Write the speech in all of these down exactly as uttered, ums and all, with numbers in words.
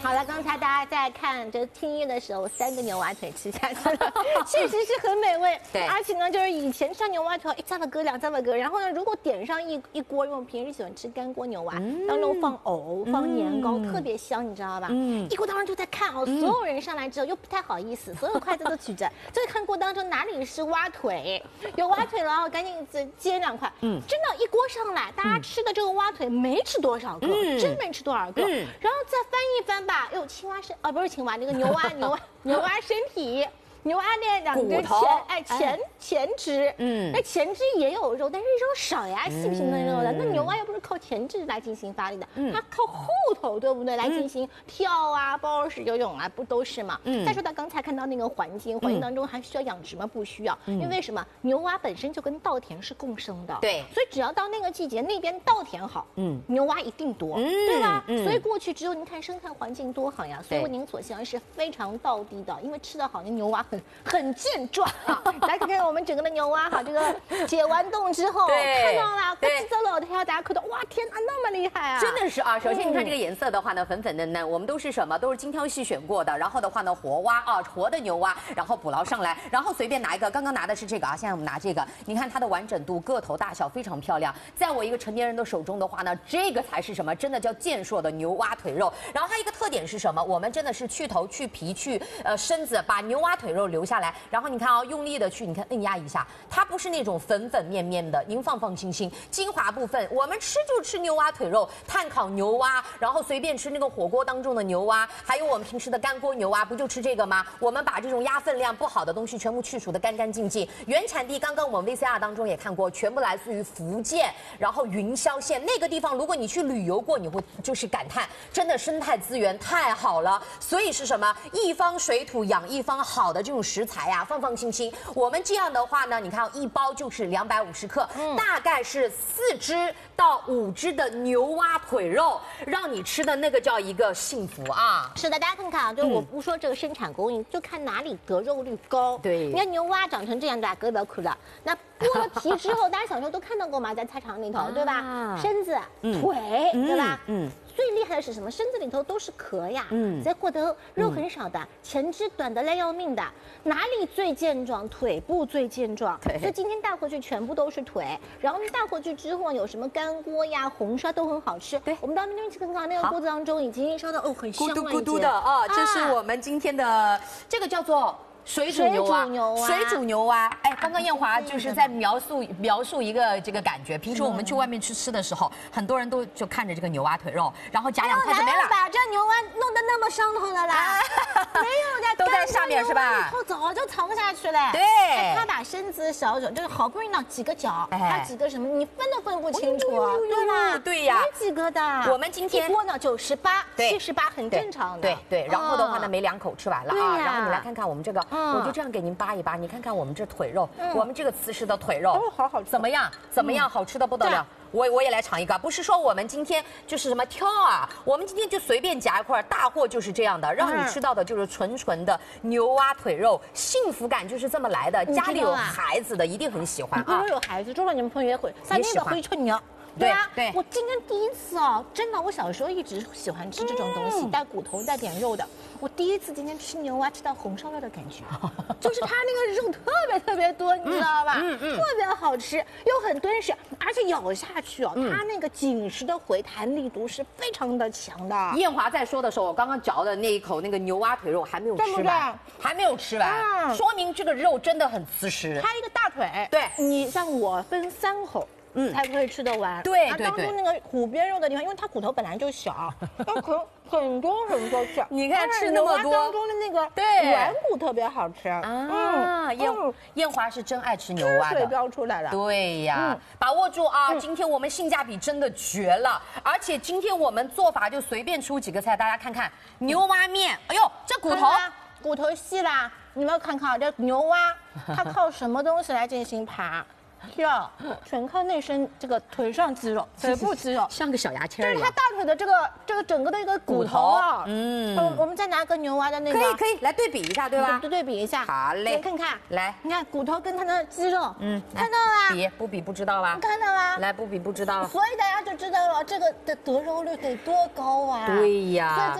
好了，刚才大家在看这听音乐的时候，三个牛蛙腿吃下去了，确实是很美味。 对， 而且呢，就是以前吃牛蛙腿一加了哥，两加了哥，然后呢，如果点上一一锅，因为我们平时喜欢吃干锅牛蛙， 嗯、 当中放藕、放年糕， 嗯、 特别香，你知道吧？ 嗯， 一锅当中就在看哦，所有人上来之后又不太好意思，所有筷子都举着，就在看锅当中哪里是蛙腿，有蛙腿了，赶紧接两块。嗯，真的，一锅上来，大家吃的这个蛙腿没吃多少个，嗯、真没吃多少个，嗯、然后再翻一翻吧，哟，青蛙身啊，不是青蛙，那个牛蛙牛蛙牛蛙身体。牛蛙那两个前哎前前肢，嗯，那前肢也有肉，但是肉少呀，细不细嫩肉的。那牛蛙又不是靠前肢来进行发力的，它靠后头，对不对？来进行跳啊、抱石、游泳啊，不都是吗？嗯。再说到刚才看到那个环境，环境当中还需要养殖吗？不需要，因为什么？牛蛙本身就跟稻田是共生的， 对， 所以只要到那个季节，那边稻田好，嗯，牛蛙一定多，对吧？所以过去之后，您看生态环境多好呀。所以为您所向是非常道地的，因为吃得好，那牛蛙很。很健壮啊！来看看我们整个的牛蛙哈，这个解完冻之后，看到了，咕吱走了，跳大家看到，哇，天啊，那么厉害啊！ 真的是啊！首先你看这个颜色的话呢，粉粉嫩嫩，我们都是什么？都是精挑细选过的。然后的话呢，活蛙啊，活的牛蛙，然后捕捞上来，然后随便拿一个。刚刚拿的是这个啊，现在我们拿这个，你看它的完整度、个头大小非常漂亮。在我一个成年人的手中的话呢，这个才是什么？真的叫健硕的牛蛙腿肉。然后它一个特点是什么？我们真的是去头、去皮、去呃身子，把牛蛙腿肉留下来。然后你看啊，用力的去，你看摁压一下，它不是那种粉粉面面的，您放放心心，精华部分我们吃就吃牛蛙腿肉，炭烤牛蛙，然后随便吃那个火锅当中的牛蛙，还有我们平时的干锅牛蛙，不就吃这个吗？我们把这种压分量不好的东西全部去除的干干净净。原产地刚刚我们 V C R 当中也看过，全部来自于福建，然后云霄县那个地方，如果你去旅游过，你会就是感叹，真的生态资源太好了。所以是什么？一方水土养一方好的这种食材呀、啊，放放心心。我们这样的话呢，你看一包就是两百五十克，嗯、大概是四只到五只的牛蛙腿肉，让你吃的那个叫一个幸福啊！ 是的，大家看看啊，就是我不说这个生产工艺，嗯、就看哪里得肉率高。 对， 你看牛蛙长成这样大，胳膊苦了，那剥了皮之后，大家小时候都看到过吗？在菜场里头，啊、对吧？身子、嗯、腿，对吧？嗯。最厉害的是什么？身子里头都是壳呀，嗯，所以获得肉很少的，前肢短的来要命的。哪里最健壮？腿部最健壮。对，所以今天带回去全部都是腿，然后带回去之后有什么干锅呀、红烧都很好吃。对，我们到那边去看看，那个锅子当中已经烧到哦，很香了， 咕嘟咕嘟的啊，这是我们今天的这个叫做。水煮牛蛙，水煮牛蛙，哎，刚刚燕华就是在描述描述一个这个感觉。平时我们去外面去吃的时候，很多人都就看着这个牛蛙腿肉，然后夹两块就没了。 把这牛蛙弄得那么上头的啦，没有的， 都在上面是吧？ 后早就藏下去了。 对， 他把身子小脚，就是好不容易那几个脚，他几个什么，你分都分不清楚，对吧？ 对呀， 没几个的。 我们今天一锅呢九十八，七十八很正常的。 对对，然后的话呢，没两口吃完了啊。然后你来看看我们这个。我就这样给您扒一扒，你看看我们这腿肉，嗯、我们这个瓷实的腿肉， 哦，好好吃， 怎么样？怎么样？嗯、好吃的不得了。我我也来尝一个，不是说我们今天就是什么挑啊，我们今天就随便夹一块，大货就是这样的，让你吃到的就是纯纯的牛蛙腿肉，幸福感就是这么来的。家里有孩子的一定很喜欢啊。 如果有孩子，周末你们朋友约会，三那个回去你要。对啊，对，我今天第一次哦，真的，我小时候一直喜欢吃这种东西，带骨头、带点肉的。我第一次今天吃牛蛙，吃到红烧肉的感觉，就是它那个肉特别特别多，你知道吧？嗯嗯，特别好吃，又很敦实，而且咬下去哦，它那个紧实的回弹力度是非常的强的。 燕华在说的时候，我刚刚嚼的那一口那个牛蛙腿肉还没有吃完，还没有吃完，说明这个肉真的很瓷实。 它一个大腿， 对你像我分三口。嗯，才可以吃得完。 对对对， 当中那个虎边肉的地方，因为它骨头本来就小，要啃很多很多次。 你看吃那么多， 当中的那个对软骨特别好吃啊。 嗯，燕燕华是真爱吃牛蛙的， 水飙出来了。 对呀，把握住啊！今天我们性价比真的绝了，而且今天我们做法就随便出几个菜，大家看看牛蛙面。哎呦，这骨头骨头细啦，你们看看这牛蛙，它靠什么东西来进行爬？要全靠内身这个腿上肌肉、腿部肌肉， 像个小牙签儿。 就是它大腿的这个这个整个的一个骨头啊。嗯，我我们再拿个牛蛙的那个， 可以可以来对比一下，对吧？ 对对比一下。 好嘞， 看看， 来， 你看骨头跟它的肌肉，嗯，看到啦？ 比不比不知道啦？ 看到啦？ 来不比不知道了。 所以大家就知道了这个的得肉率得多高啊！ 对呀。 所以今天带回。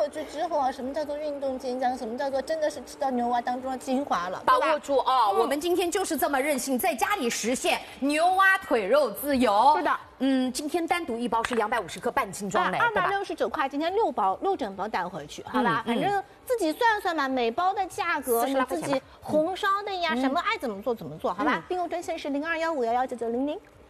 回去之后啊，什么叫做运动健将，什么叫做真的是吃到牛蛙当中的精华了， 把握住哦。嗯、我们今天就是这么任性，在家里实现牛蛙腿肉自由。 是的。 嗯，今天单独一包是两百五十克半斤装的， 二百六十九块，今天六包六整包带回去，好吧？反正自己算算吧，每包的价格你自己红烧的呀，什么爱怎么做怎么做，好吧？订购专线是零二幺五幺幺九九零零。